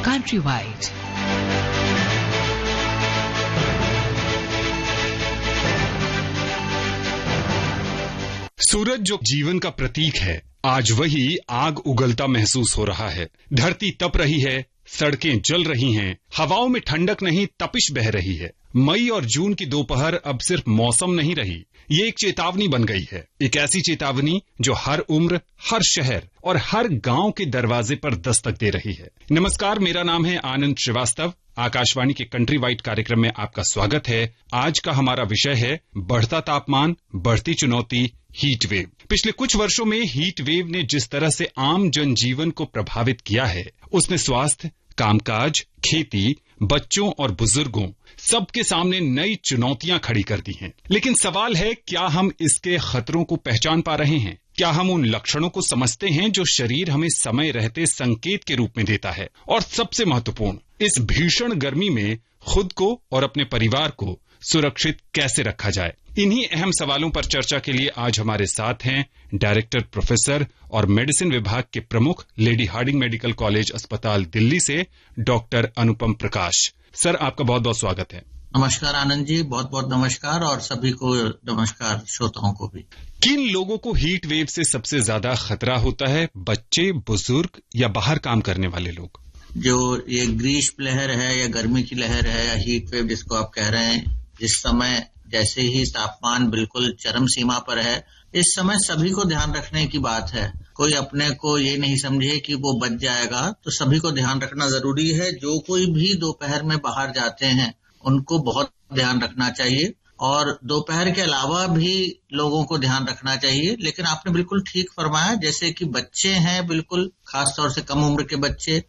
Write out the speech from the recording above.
Countrywide. सूरज जो जीवन का प्रतीक है, आज वही आग उगलता महसूस हो रहा है। धरती तप रही है, सड़कें जल रही हैं, हवाओं में ठंडक नहीं तपिश बह रही है। मई और जून की दोपहर अब सिर्फ मौसम नहीं रही, ये एक चेतावनी बन गई है। एक ऐसी चेतावनी जो हर उम्र, हर शहर और हर गांव के दरवाजे पर दस्तक दे रही है। नमस्कार, मेरा नाम है आनंद श्रीवास्तव। आकाशवाणी के कंट्री वाइड कार्यक्रम में आपका स्वागत है। आज का हमारा विषय है बढ़ता तापमान, बढ़ती चुनौती, हीट वेव। पिछले कुछ वर्षों में हीट वेव ने जिस तरह से आम जनजीवन को प्रभावित किया है, उसने स्वास्थ्य, कामकाज, खेती, बच्चों और बुजुर्गों सबके सामने नई चुनौतियां खड़ी कर दी हैं। लेकिन सवाल है, क्या हम इसके खतरों को पहचान पा रहे हैं? क्या हम उन लक्षणों को समझते हैं जो शरीर हमें समय रहते संकेत के रूप में देता है? और सबसे महत्वपूर्ण, इस भीषण गर्मी में खुद को और अपने परिवार को सुरक्षित कैसे रखा जाए? इन्हीं अहम सवालों पर चर्चा के लिए आज हमारे साथ हैं डायरेक्टर प्रोफेसर और मेडिसिन विभाग के प्रमुख, लेडी हार्डिंग मेडिकल कॉलेज अस्पताल दिल्ली से डॉक्टर अनुपम प्रकाश। सर, आपका बहुत बहुत स्वागत है। नमस्कार आनंद जी, बहुत बहुत नमस्कार, और सभी को नमस्कार, श्रोताओं को भी। किन लोगों को हीट वेव से सबसे ज्यादा खतरा होता है? बच्चे, बुजुर्ग या बाहर काम करने वाले लोग? जो ये ग्रीष्म लहर है या गर्मी की लहर है या हीट वेव जिसको आप कह रहे हैं, जिस समय जैसे ही तापमान बिल्कुल चरम सीमा पर है, इस समय सभी को ध्यान रखने की बात है। कोई अपने को ये नहीं समझे कि वो बच जाएगा, तो सभी को ध्यान रखना जरूरी है। जो कोई भी दोपहर में बाहर जाते हैं उनको बहुत ध्यान रखना चाहिए, और दोपहर के अलावा भी लोगों को ध्यान रखना चाहिए। लेकिन आपने बिल्कुल ठीक फरमाया, जैसे कि बच्चे हैं, बिल्कुल खास तौर से कम उम्र के बच्चे,